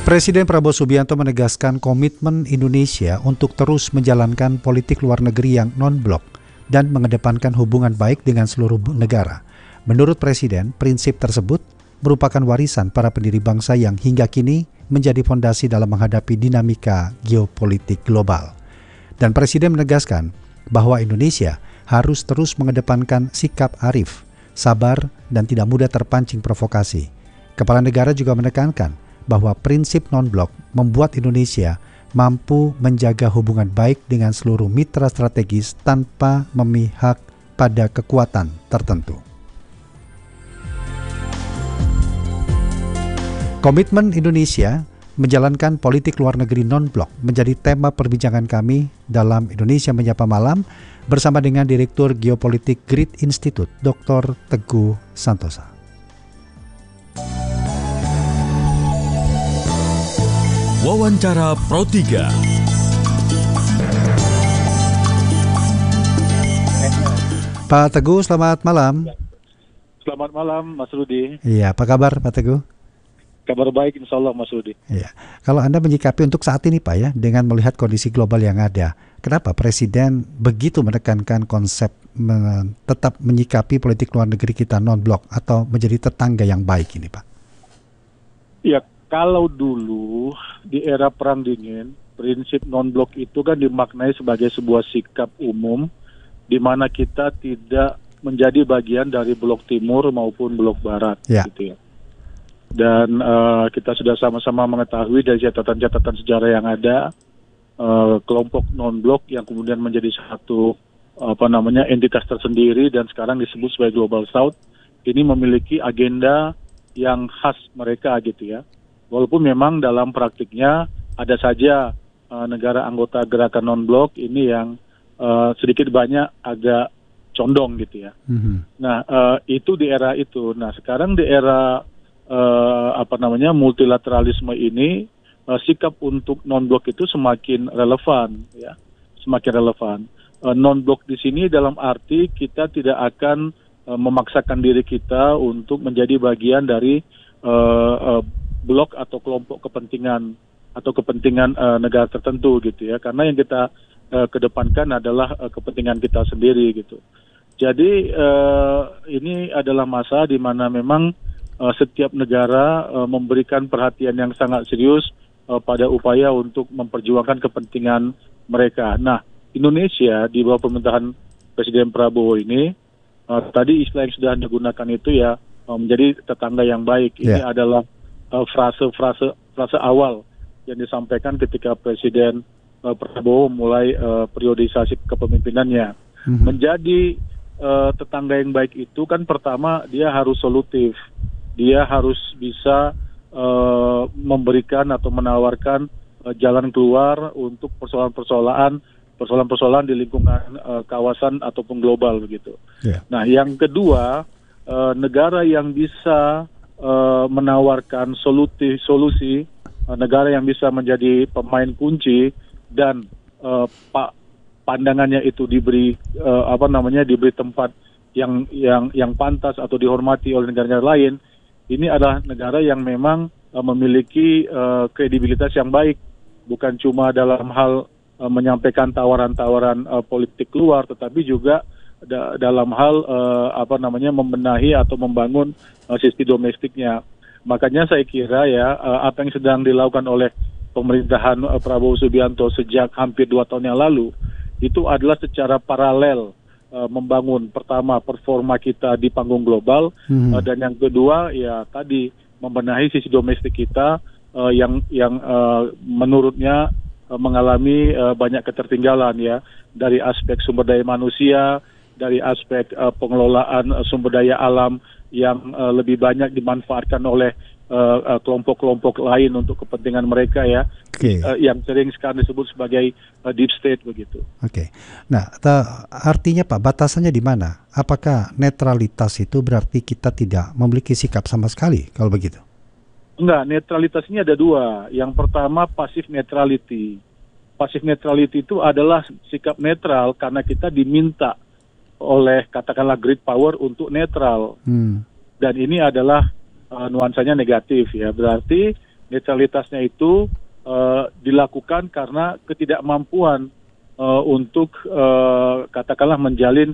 Presiden Prabowo Subianto menegaskan komitmen Indonesia untuk terus menjalankan politik luar negeri yang non-blok dan mengedepankan hubungan baik dengan seluruh negara. Menurut Presiden, prinsip tersebut merupakan warisan para pendiri bangsa yang hingga kini menjadi fondasi dalam menghadapi dinamika geopolitik global. Dan Presiden menegaskan bahwa Indonesia harus terus mengedepankan sikap arif, sabar, dan tidak mudah terpancing provokasi. Kepala negara juga menekankan bahwa prinsip non-blok membuat Indonesia mampu menjaga hubungan baik dengan seluruh mitra strategis tanpa memihak pada kekuatan tertentu. Komitmen Indonesia menjalankan politik luar negeri non-blok menjadi tema perbincangan kami dalam Indonesia Menyapa Malam bersama dengan Direktur Geopolitik Grid Institute, Dr. Teguh Santosa. Wawancara Pro 3. Pak Teguh, selamat malam. Selamat malam, Mas Rudi. Iya, apa kabar Pak Teguh? Kabar baik, insya Allah, Mas Rudi. Iya. Kalau Anda menyikapi untuk saat ini Pak ya, dengan melihat kondisi global yang ada, kenapa Presiden begitu menekankan konsep tetap menyikapi politik luar negeri kita non-blok atau menjadi tetangga yang baik ini Pak? Ya, kalau dulu di era Perang Dingin, prinsip non-blok itu kan dimaknai sebagai sebuah sikap umum di mana kita tidak menjadi bagian dari blok timur maupun blok barat, gitu ya. Dan kita sudah sama-sama mengetahui dari catatan-catatan sejarah yang ada, kelompok non-blok yang kemudian menjadi satu entitas tersendiri dan sekarang disebut sebagai Global South, ini memiliki agenda yang khas mereka, gitu ya. Walaupun memang dalam praktiknya ada saja negara anggota gerakan non-blok ini yang sedikit banyak agak condong, gitu ya. Nah, itu di era itu. Nah, sekarang di era multilateralisme ini, sikap untuk non-blok itu semakin relevan, ya, semakin relevan. Non-blok di sini dalam arti kita tidak akan memaksakan diri kita untuk menjadi bagian dari blok atau kelompok kepentingan atau kepentingan negara tertentu, gitu ya, karena yang kita kedepankan adalah kepentingan kita sendiri, gitu. Jadi ini adalah masa di mana memang setiap negara memberikan perhatian yang sangat serius pada upaya untuk memperjuangkan kepentingan mereka. Nah, Indonesia di bawah pemerintahan Presiden Prabowo ini, tadi istilah yang sudah digunakan itu ya, menjadi tetangga yang baik. Ini adalah frase awal yang disampaikan ketika Presiden Prabowo mulai periodisasi kepemimpinannya. Menjadi tetangga yang baik itu kan pertama dia harus solutif, dia harus bisa memberikan atau menawarkan jalan keluar untuk persoalan-persoalan di lingkungan kawasan ataupun global, begitu. Nah, yang kedua, negara yang bisa menawarkan solusi, negara yang bisa menjadi pemain kunci dan pandangannya itu diberi diberi tempat yang pantas atau dihormati oleh negara lain, ini adalah negara yang memang memiliki kredibilitas yang baik, bukan cuma dalam hal menyampaikan tawaran-tawaran politik luar, tetapi juga dalam hal membenahi atau membangun sisi domestiknya. Makanya saya kira ya, apa yang sedang dilakukan oleh pemerintahan Prabowo Subianto sejak hampir 2 tahun yang lalu itu adalah secara paralel membangun pertama performa kita di panggung global, dan yang kedua ya tadi membenahi sisi domestik kita yang menurutnya mengalami banyak ketertinggalan, ya, dari aspek sumber daya manusia, dari aspek pengelolaan sumber daya alam yang lebih banyak dimanfaatkan oleh kelompok-kelompok lain untuk kepentingan mereka, ya, yang sering sekarang disebut sebagai deep state, begitu. Nah, artinya Pak, batasannya di mana? Apakah netralitas itu berarti kita tidak memiliki sikap sama sekali kalau begitu? Enggak, netralitas ini ada 2. Yang pertama passive neutrality. Passive neutrality itu adalah sikap netral karena kita diminta oleh katakanlah great power untuk netral. Dan ini adalah nuansanya negatif, ya. Berarti netralitasnya itu dilakukan karena ketidakmampuan untuk katakanlah menjalin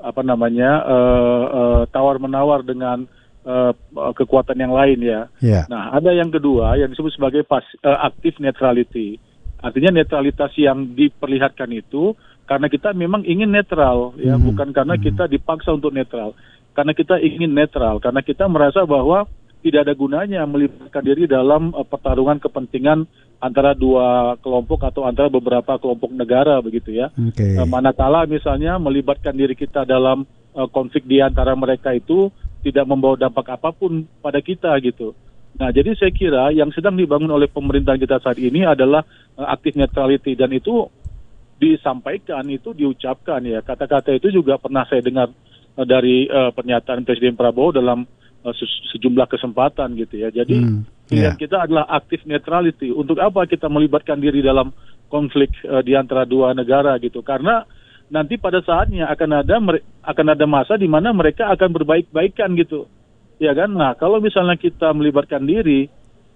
tawar-menawar dengan kekuatan yang lain ya. Yeah. Nah, ada yang kedua yang disebut sebagai active neutrality. Artinya netralitas yang diperlihatkan itu karena kita memang ingin netral ya, bukan karena kita dipaksa untuk netral. Karena kita ingin netral, karena kita merasa bahwa tidak ada gunanya melibatkan diri dalam pertarungan kepentingan antara dua kelompok atau antara beberapa kelompok negara begitu ya. Okay. Manakala misalnya melibatkan diri kita dalam konflik di antara mereka itu tidak membawa dampak apapun pada kita gitu. Nah, jadi saya kira yang sedang dibangun oleh pemerintahan kita saat ini adalah active neutrality, dan itu disampaikan, itu diucapkan ya. Kata-kata itu juga pernah saya dengar dari pernyataan Presiden Prabowo dalam sejumlah kesempatan gitu ya. Jadi pilihan kita adalah active neutrality. Untuk apa kita melibatkan diri dalam konflik di antara dua negara gitu? Karena nanti pada saatnya akan ada masa di mana mereka akan berbaik-baikan gitu, ya kan? Nah, kalau misalnya kita melibatkan diri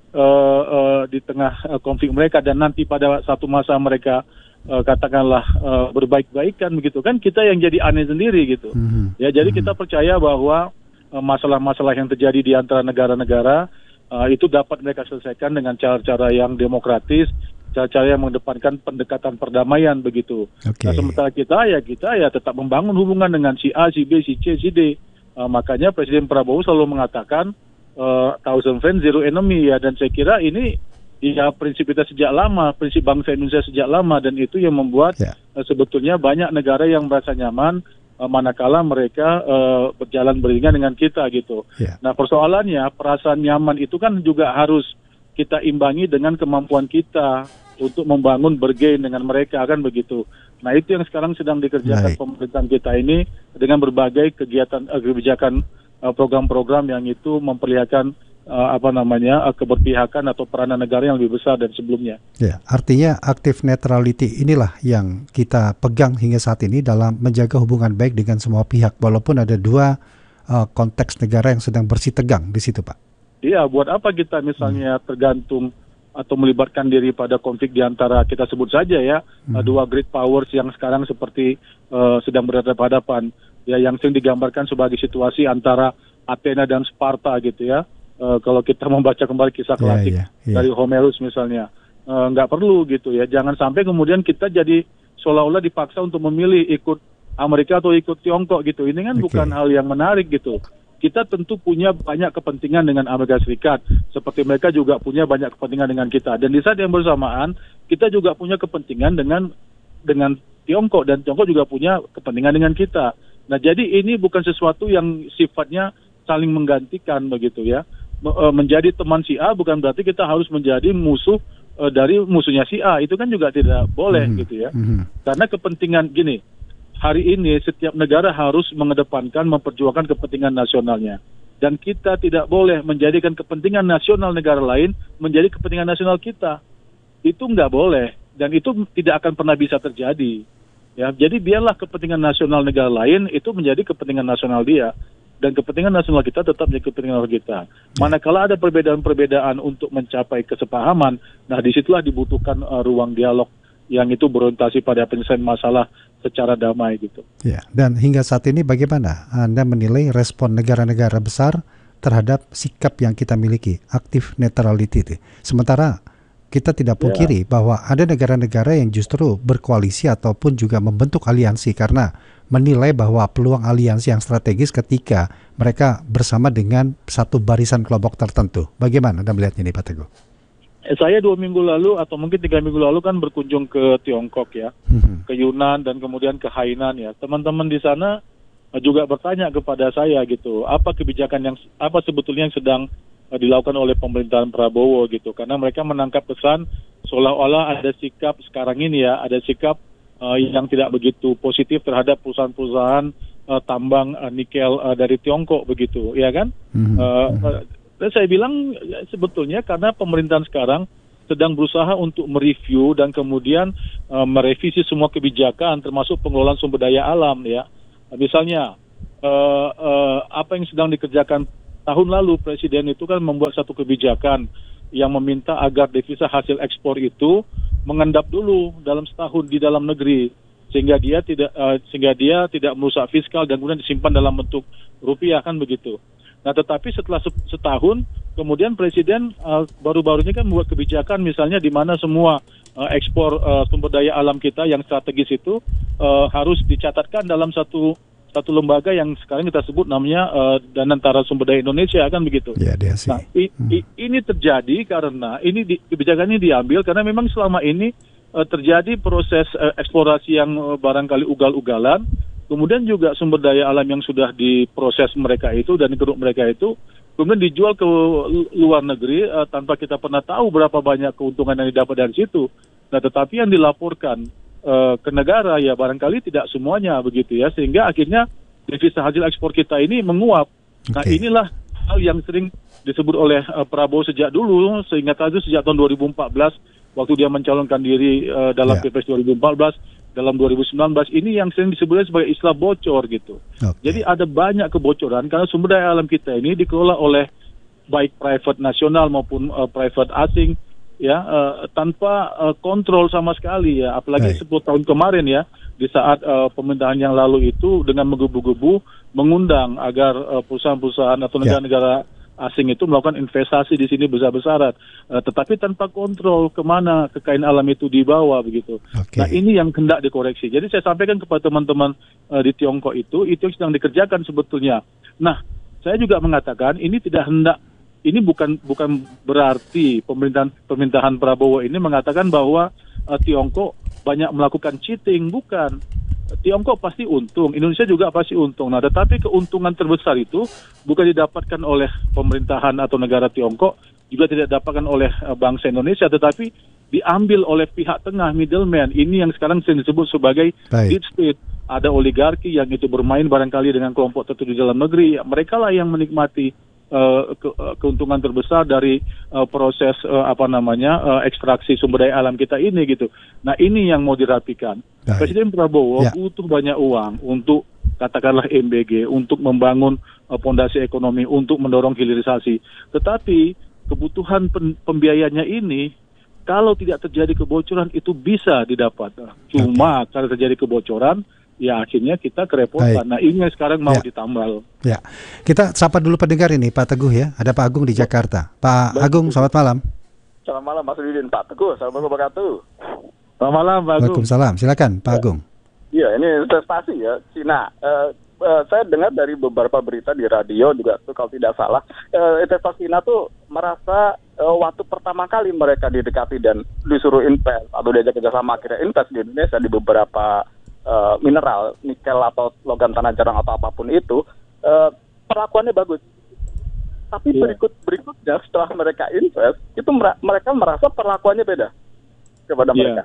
di tengah konflik mereka dan nanti pada satu masa mereka katakanlah berbaik-baikan begitu kan, kita yang jadi aneh sendiri gitu. Ya, jadi kita percaya bahwa masalah-masalah yang terjadi di antara negara-negara itu dapat mereka selesaikan dengan cara-cara yang demokratis, cara-cara yang mengedepankan pendekatan perdamaian begitu. Okay. Nah, sementara kita ya tetap membangun hubungan dengan si A, si B, si C, si D. Makanya Presiden Prabowo selalu mengatakan thousand friends, zero enemy ya, dan saya kira ini ya prinsip kita sejak lama, prinsip bangsa Indonesia sejak lama, dan itu yang membuat sebetulnya banyak negara yang merasa nyaman manakala mereka berjalan beriringan dengan kita gitu. Yeah. Nah, persoalannya perasaan nyaman itu kan juga harus kita imbangi dengan kemampuan kita untuk membangun bergain dengan mereka kan begitu. Nah, itu yang sekarang sedang dikerjakan pemerintahan kita ini dengan berbagai kegiatan kebijakan program-program yang itu memperlihatkan keberpihakan atau peranan negara yang lebih besar dari sebelumnya. Ya, artinya active neutrality inilah yang kita pegang hingga saat ini dalam menjaga hubungan baik dengan semua pihak, walaupun ada dua konteks negara yang sedang bersih tegang di situ, Pak. Iya, buat apa kita misalnya tergantung atau melibatkan diri pada konflik di antara, kita sebut saja ya, dua great powers yang sekarang seperti sedang berhadapan-hadapan, ya, yang sering digambarkan sebagai situasi antara Athena dan Sparta gitu ya. Kalau kita membaca kembali kisah klasik dari Homerus misalnya, nggak perlu gitu ya. Jangan sampai kemudian kita jadi seolah-olah dipaksa untuk memilih ikut Amerika atau ikut Tiongkok gitu. Ini kan bukan hal yang menarik gitu. Kita tentu punya banyak kepentingan dengan Amerika Serikat, seperti mereka juga punya banyak kepentingan dengan kita. Dan di saat yang bersamaan, kita juga punya kepentingan dengan Tiongkok, dan Tiongkok juga punya kepentingan dengan kita. Nah, jadi ini bukan sesuatu yang sifatnya saling menggantikan begitu ya. Menjadi teman si A bukan berarti kita harus menjadi musuh dari musuhnya si A. Itu kan juga tidak boleh gitu ya. Karena kepentingan gini, hari ini setiap negara harus mengedepankan, memperjuangkan kepentingan nasionalnya. Dan kita tidak boleh menjadikan kepentingan nasional negara lain menjadi kepentingan nasional kita. Itu nggak boleh. Dan itu tidak akan pernah bisa terjadi. Ya, jadi biarlah kepentingan nasional negara lain itu menjadi kepentingan nasional dia. Dan kepentingan nasional kita tetap menjadi kepentingan nasional kita. Manakala ada perbedaan-perbedaan untuk mencapai kesepahaman, nah disitulah dibutuhkan ruang dialog yang itu berorientasi pada penyelesaian masalah secara damai gitu. Ya, dan hingga saat ini bagaimana Anda menilai respon negara-negara besar terhadap sikap yang kita miliki, active neutrality itu? Sementara kita tidak pungkiri bahwa ada negara-negara yang justru berkoalisi ataupun juga membentuk aliansi karena menilai bahwa peluang aliansi yang strategis ketika mereka bersama dengan satu barisan kelompok tertentu. Bagaimana Anda melihatnya ini, Pak Teguh? Saya 2 minggu lalu atau mungkin 3 minggu lalu kan berkunjung ke Tiongkok ya, ke Yunan dan kemudian ke Hainan ya. Teman-teman di sana juga bertanya kepada saya gitu, apa sebetulnya yang sedang dilakukan oleh pemerintahan Prabowo gitu, karena mereka menangkap kesan seolah-olah ada sikap sekarang ini ya, ada sikap yang tidak begitu positif terhadap perusahaan-perusahaan tambang nikel dari Tiongkok begitu, ya kan? Dan saya bilang sebetulnya karena pemerintahan sekarang sedang berusaha untuk mereview dan kemudian merevisi semua kebijakan termasuk pengelolaan sumber daya alam ya. Misalnya apa yang sedang dikerjakan tahun lalu Presiden itu kan membuat satu kebijakan yang meminta agar devisa hasil ekspor itu mengendap dulu dalam setahun di dalam negeri, sehingga dia tidak merusak fiskal dan kemudian disimpan dalam bentuk rupiah, kan begitu. Nah, tetapi setelah setahun kemudian Presiden baru-baru ini kan membuat kebijakan misalnya di mana semua ekspor sumber daya alam kita yang strategis itu harus dicatatkan dalam satu lembaga yang sekarang kita sebut namanya Danantara Sumber Daya Indonesia, kan begitu. Ya, DSI. Nah, ini terjadi karena kebijakan ini diambil karena memang selama ini terjadi proses eksplorasi yang barangkali ugal-ugalan, kemudian juga sumber daya alam yang sudah diproses mereka itu dan dikeruk mereka itu kemudian dijual ke luar negeri tanpa kita pernah tahu berapa banyak keuntungan yang didapat dari situ. Nah, tetapi yang dilaporkan ke negara ya barangkali tidak semuanya begitu ya, sehingga akhirnya devisa hasil ekspor kita ini menguap. Nah, inilah hal yang sering disebut oleh Prabowo sejak dulu, sehingga tadi sejak tahun 2014 waktu dia mencalonkan diri dalam Pilpres 2014, dalam 2019 ini yang sering disebut sebagai istilah bocor gitu. Jadi ada banyak kebocoran karena sumber daya alam kita ini dikelola oleh baik private nasional maupun private asing ya, tanpa kontrol sama sekali ya, apalagi 10 tahun kemarin ya, di saat pemerintahan yang lalu itu dengan menggebu-gebu mengundang agar perusahaan-perusahaan atau negara-negara asing itu melakukan investasi di sini besar-besaran, tetapi tanpa kontrol kemana kekayaan alam itu dibawa begitu. Nah, ini yang hendak dikoreksi. Jadi saya sampaikan kepada teman-teman di Tiongkok itu sedang dikerjakan sebetulnya. Nah, saya juga mengatakan ini tidak hendak. Ini bukan berarti pemerintahan Prabowo ini mengatakan bahwa Tiongkok banyak melakukan cheating, bukan. Tiongkok pasti untung, Indonesia juga pasti untung. Nah, tetapi keuntungan terbesar itu bukan didapatkan oleh pemerintahan atau negara Tiongkok, juga tidak didapatkan oleh bangsa Indonesia, tetapi diambil oleh pihak tengah, middleman. Ini yang sekarang sering disebut sebagai deep state. Ada oligarki yang itu bermain barangkali dengan kelompok tertentu di dalam negeri. Mereka lah yang menikmati keuntungan terbesar dari proses ekstraksi sumber daya alam kita ini gitu. Nah, ini yang mau dirapikan. Presiden Prabowo butuh banyak uang untuk katakanlah MBG, untuk membangun fondasi ekonomi, untuk mendorong hilirisasi. Tetapi kebutuhan pembiayanya ini kalau tidak terjadi kebocoran itu bisa didapat. Cuma kalau terjadi kebocoran ya akhirnya kita kerepotan. Nah, ini yang sekarang mau ditambal. Ya, kita sapa dulu pendengar ini, Pak Teguh ya. Ada Pak Agung di Jakarta. Pak Agung, selamat malam. Selamat malam, Mas Udin. Pak Teguh, assalamualaikum warahmatullahi wabarakatuh. Selamat malam, Pak Agung. Waalaikumsalam. Silakan, Pak Agung. Iya, ini investasi ya, Cina. Saya dengar dari beberapa berita di radio juga tuh kalau tidak salah, investasi Cina tuh merasa waktu pertama kali mereka didekati dan disuruh invest atau diajak kerjasama akhirnya invest di Indonesia di beberapa mineral, nikel atau logam tanah jarang atau apapun itu, perlakuannya bagus. Tapi berikutnya setelah mereka invest, itu mereka merasa perlakuannya beda kepada mereka.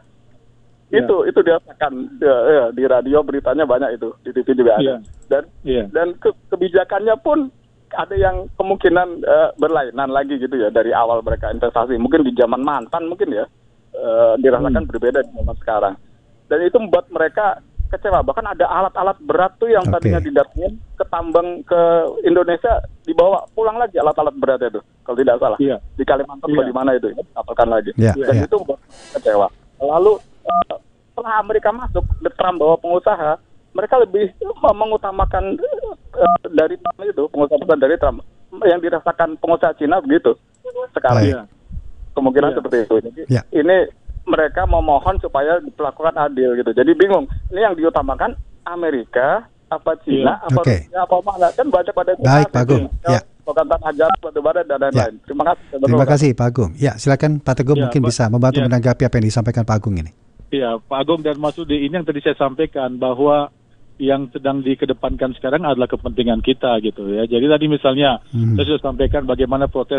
Itu dirasakan di radio, beritanya banyak itu, di TV juga ada. Dan kebijakannya pun ada yang kemungkinan berlainan lagi gitu ya dari awal mereka investasi. Mungkin di zaman mantan mungkin ya dirasakan berbeda di zaman sekarang. Dan itu membuat mereka kecewa. Bahkan ada alat-alat berat tuh yang tadinya didatangin ke tambang ke Indonesia, dibawa pulang lagi alat-alat berat itu, kalau tidak salah. Di Kalimantan di mana itu, dapatkan lagi. Dan itu membuat kecewa. Lalu setelah Amerika masuk, Trump bawa pengusaha, mereka lebih mengutamakan dari Trump itu, pengusaha dari Trump. Yang dirasakan pengusaha Cina begitu sekarang. Kemungkinan seperti itu. Jadi ini mereka memohon supaya diperlakukan adil gitu. Jadi bingung. Ini yang diutamakan Amerika, apa Cina, apa Rusia, apa mana. Kan banyak pada baik, Pak Agung. Bukan ajar, batu bara, dan lain-lain. Terima kasih, Pak Agung. Ya, silakan Pak Teguh mungkin bisa membantu menanggapi apa yang disampaikan Pak Agung ini. Iya, Pak Agung dan Mas Udi, ini yang tadi saya sampaikan bahwa yang sedang dikedepankan sekarang adalah kepentingan kita gitu ya. Jadi tadi misalnya saya sudah sampaikan bagaimana protes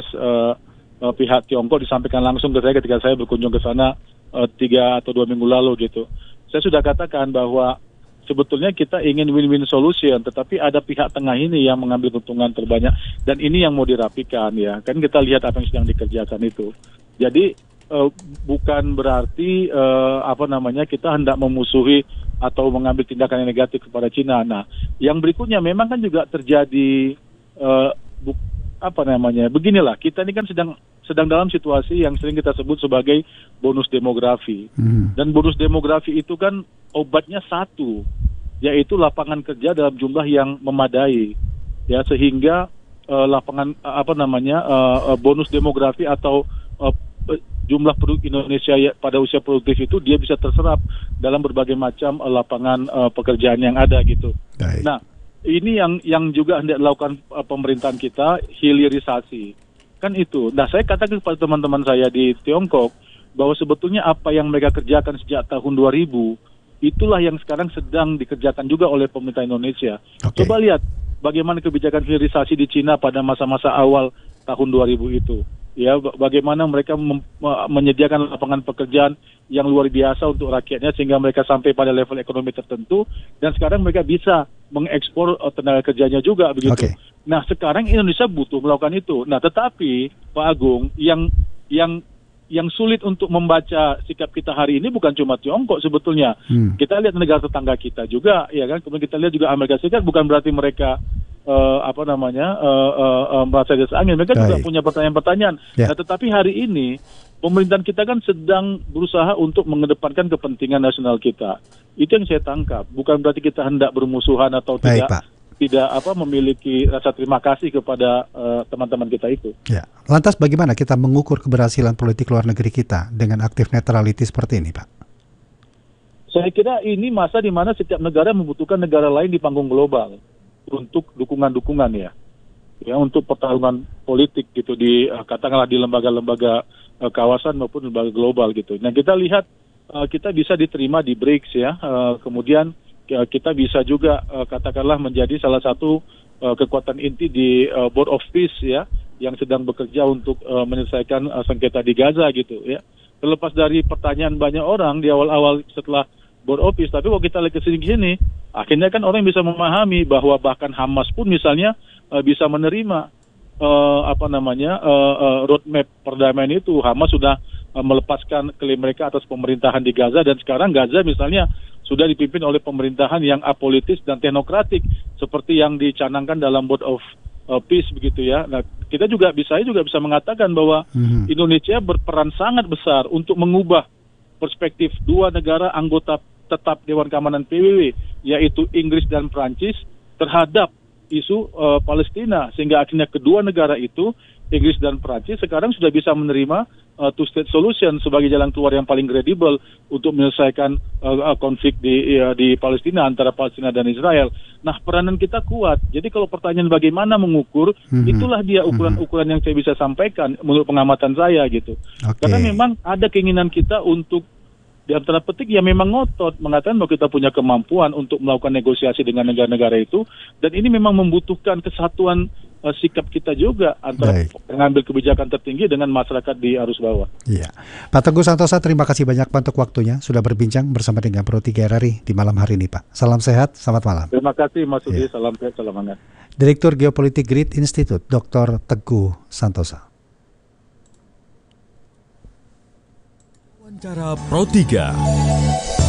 pihak Tiongkok disampaikan langsung ke saya ketika saya berkunjung ke sana 3 atau 2 minggu lalu gitu. Saya sudah katakan bahwa sebetulnya kita ingin win-win solution, tetapi ada pihak tengah ini yang mengambil keuntungan terbanyak, dan ini yang mau dirapikan ya. Kan kita lihat apa yang sedang dikerjakan itu. Jadi bukan berarti kita hendak memusuhi atau mengambil tindakan yang negatif kepada Cina. Nah, yang berikutnya memang kan juga terjadi beginilah, kita ini kan sedang dalam situasi yang sering kita sebut sebagai bonus demografi. Dan bonus demografi itu kan obatnya satu, yaitu lapangan kerja dalam jumlah yang memadai, ya, sehingga bonus demografi atau jumlah penduduk Indonesia pada usia produktif itu dia bisa terserap dalam berbagai macam lapangan pekerjaan yang ada gitu. Baik. Nah, ini yang juga hendak dilakukan pemerintahan kita, hilirisasi. Kan itu. Nah, saya katakan kepada teman-teman saya di Tiongkok bahwa sebetulnya apa yang mereka kerjakan sejak tahun 2000 itulah yang sekarang sedang dikerjakan juga oleh pemerintah Indonesia. Okay. Coba lihat bagaimana kebijakan hilirisasi di Cina pada masa-masa awal tahun 2000 itu. Ya, bagaimana mereka menyediakan lapangan pekerjaan yang luar biasa untuk rakyatnya sehingga mereka sampai pada level ekonomi tertentu, dan sekarang mereka bisa mengekspor tenaga kerjanya juga begitu. Okay. Nah, sekarang Indonesia butuh melakukan itu. Nah, tetapi Pak Agung, yang sulit untuk membaca sikap kita hari ini bukan cuma Tiongkok sebetulnya. Kita lihat negara tetangga kita juga, ya kan. Kemudian kita lihat juga Amerika Serikat, bukan berarti mereka merasa di atas angin. Mereka juga punya pertanyaan-pertanyaan. Yeah. Nah, tetapi hari ini pemerintahan kita kan sedang berusaha untuk mengedepankan kepentingan nasional kita. Itu yang saya tangkap. Bukan berarti kita hendak bermusuhan atau Baik, tidak memiliki rasa terima kasih kepada teman-teman kita itu. Ya. Lantas bagaimana kita mengukur keberhasilan politik luar negeri kita dengan aktif neutrality seperti ini, Pak? Saya kira ini masa di mana setiap negara membutuhkan negara lain di panggung global untuk dukungan-dukungan ya untuk pertarungan politik gitu katakanlah di lembaga-lembaga kawasan maupun lembaga global gitu. Nah, kita lihat kita bisa diterima di BRICS ya, kemudian kita bisa juga katakanlah menjadi salah satu kekuatan inti di Board of Peace ya, yang sedang bekerja untuk menyelesaikan sengketa di Gaza gitu ya. Terlepas dari pertanyaan banyak orang di awal-awal setelah Board of Peace, tapi kalau kita lihat kesini, akhirnya kan orang bisa memahami bahwa bahkan Hamas pun misalnya bisa menerima roadmap perdamaian itu. Hamas sudah melepaskan klaim mereka atas pemerintahan di Gaza, dan sekarang Gaza misalnya sudah dipimpin oleh pemerintahan yang apolitis dan teknokratik seperti yang dicanangkan dalam Board of Peace begitu ya. Nah, saya juga bisa mengatakan bahwa Indonesia berperan sangat besar untuk mengubah perspektif dua negara anggota tetap Dewan Keamanan PBB, yaitu Inggris dan Prancis, terhadap isu Palestina, sehingga akhirnya kedua negara itu, Inggris dan Prancis, sekarang sudah bisa menerima two-state solution sebagai jalan keluar yang paling kredibel untuk menyelesaikan konflik di Palestina, antara Palestina dan Israel. Nah, peranan kita kuat. Jadi kalau pertanyaan bagaimana mengukur, itulah dia ukuran-ukuran yang saya bisa sampaikan menurut pengamatan saya gitu. Okay. Karena memang ada keinginan kita untuk di antara petik yang memang ngotot mengatakan bahwa kita punya kemampuan untuk melakukan negosiasi dengan negara-negara itu, dan ini memang membutuhkan kesatuan sikap kita juga antara pengambil kebijakan tertinggi dengan masyarakat di arus bawah. Iya, Pak Teguh Santosa, terima kasih banyak Pak untuk waktunya sudah berbincang bersama dengan Pro 3 RRI di malam hari ini, Pak. Salam sehat, selamat malam. Terima kasih Mas Udi, salam sehat, salam hangat. Direktur Geopolitik Grid Institute, Dr. Teguh Santosa. Wawancara Pro 3.